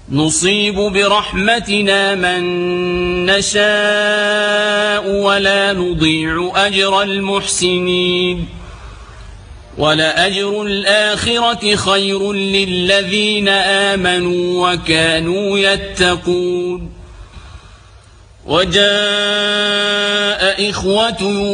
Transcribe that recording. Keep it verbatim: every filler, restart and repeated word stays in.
نصيب برحمتنا من نشاء ولا نضيع أجر المحسنين ولأجر الآخرة خير للذين آمنوا وكانوا يتقون. وجاء إخوة